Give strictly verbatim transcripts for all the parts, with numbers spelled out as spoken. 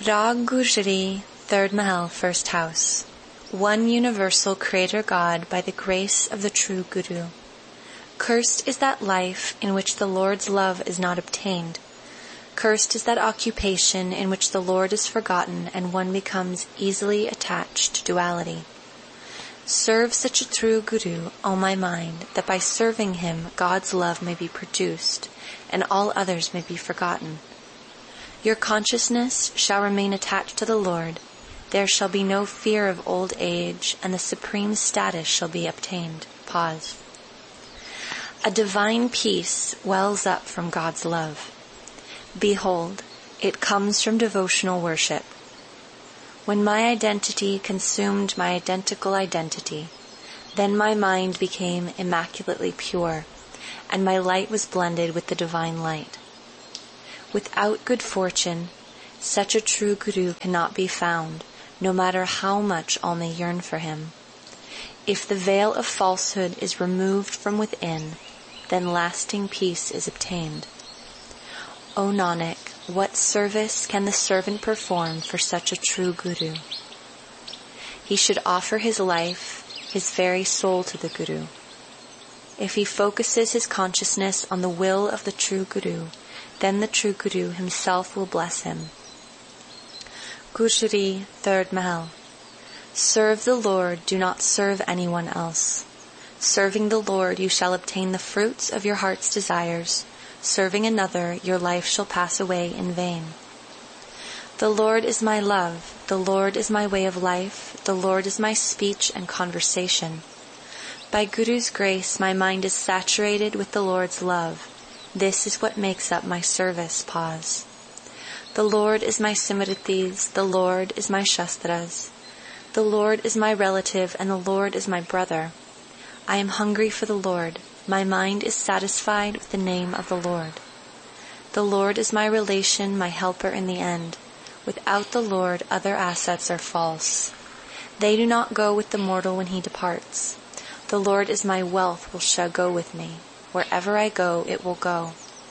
Rag Gujari, third Mahal, first house. One universal Creator God by the grace of the true Guru. Cursed is that life in which the Lord's love is not obtained. Cursed is that occupation in which the Lord is forgotten and one becomes easily attached to duality. Serve such a true Guru, O my mind, that by serving him God's love may be produced and all others may be forgotten. Your consciousness shall remain attached to the Lord. There shall be no fear of old age, and the supreme status shall be obtained. Pause. A divine peace wells up from God's love. Behold, it comes from devotional worship. When my identity consumed my identical identity, then my mind became immaculately pure, and my light was blended with the divine light. Without good fortune, such a true Guru cannot be found, no matter how much all may yearn for him. If the veil of falsehood is removed from within, then lasting peace is obtained. O Nanak, what service can the servant perform for such a true Guru? He should offer his life, his very soul to the Guru. If he focuses his consciousness on the will of the true Guru, then the true Guru himself will bless him. Gujari, third Mahal. Serve the Lord, do not serve anyone else. Serving the Lord, you shall obtain the fruits of your heart's desires. Serving another, your life shall pass away in vain. The Lord is my love. The Lord is my way of life. The Lord is my speech and conversation. By Guru's grace, my mind is saturated with the Lord's love. This is what makes up my service. Pause. The Lord is my Simritis, the Lord is my Shastras. The Lord is my relative, and the Lord is my brother. I am hungry for the Lord. My mind is satisfied with the name of the Lord. The Lord is my relation, my helper in the end. Without the Lord, other assets are false. They do not go with the mortal when he departs. The Lord is my wealth, will shall go with me. Wherever I go, it will go.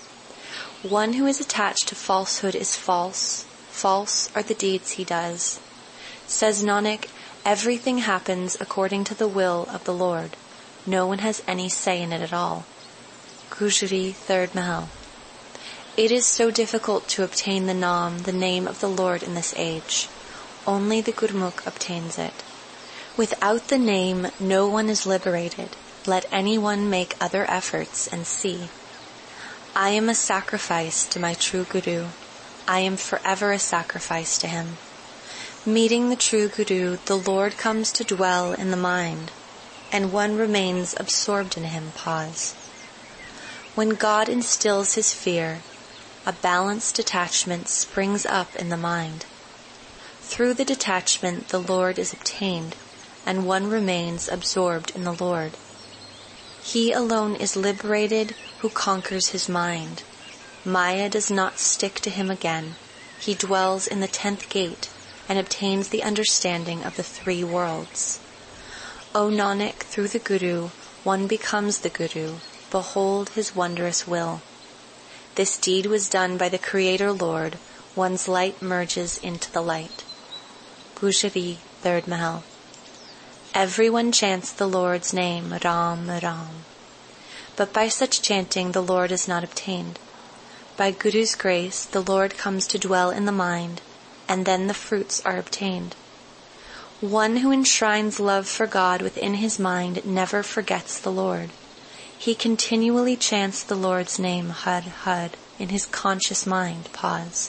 One who is attached to falsehood is false. False are the deeds he does. Says Nanak, everything happens according to the will of the Lord. No one has any say in it at all. Gujari, third Mahal. It is so difficult to obtain the Naam, the name of the Lord in this age. Only the Gurmukh obtains it. Without the name, no one is liberated. Let anyone make other efforts and see. I am a sacrifice to my true Guru. I am forever a sacrifice to him. Meeting the true Guru, the Lord comes to dwell in the mind, and one remains absorbed in him. Pause. When God instills his fear, a balanced detachment springs up in the mind. Through the detachment, the Lord is obtained, and one remains absorbed in the Lord. He alone is liberated who conquers his mind. Maya does not stick to him again. He dwells in the tenth gate and obtains the understanding of the three worlds. O Nanak, through the Guru, one becomes the Guru. Behold his wondrous will. This deed was done by the Creator Lord. One's light merges into the light. Gujari, third Mahal. Everyone chants the Lord's name, Ram, Ram. But by such chanting, the Lord is not obtained. By Guru's grace, the Lord comes to dwell in the mind, and then the fruits are obtained. One who enshrines love for God within his mind never forgets the Lord. He continually chants the Lord's name, Had, Had, in his conscious mind. Pause.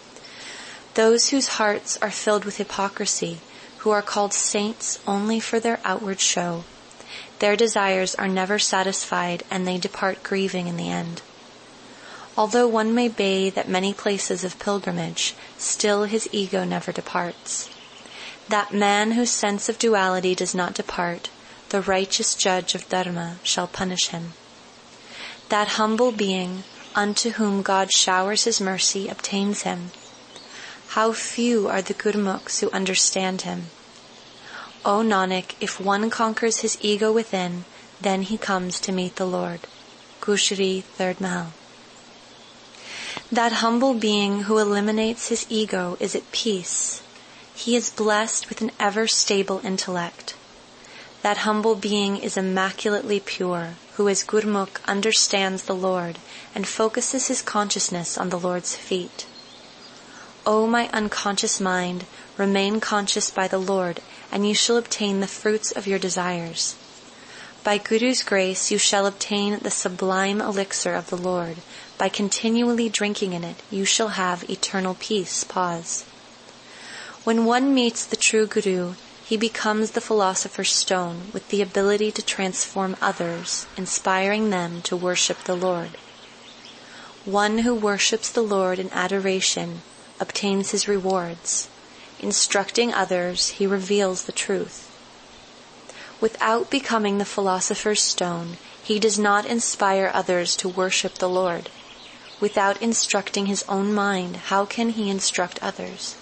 Those whose hearts are filled with hypocrisy, who are called saints only for their outward show, their desires are never satisfied and they depart grieving in the end. Although one may bathe at many places of pilgrimage, still his ego never departs. That man whose sense of duality does not depart, the righteous judge of Dharma shall punish him. That humble being, unto whom God showers his mercy, obtains him. How few are the Gurmukhs who understand him. O Nanak, if one conquers his ego within, then he comes to meet the Lord. Gujari, third Mahal. That humble being who eliminates his ego is at peace. He is blessed with an ever-stable intellect. That humble being is immaculately pure, who as Gurmukh understands the Lord and focuses his consciousness on the Lord's feet. O my unconscious mind, remain conscious by the Lord, and you shall obtain the fruits of your desires. By Guru's grace you shall obtain the sublime elixir of the Lord. By continually drinking in it, you shall have eternal peace. Pause. When one meets the true Guru, he becomes the philosopher's stone with the ability to transform others, inspiring them to worship the Lord. One who worships the Lord in adoration obtains his rewards. Instructing others, he reveals the truth. Without becoming the philosopher's stone, he does not inspire others to worship the Lord. Without instructing his own mind, how can he instruct others?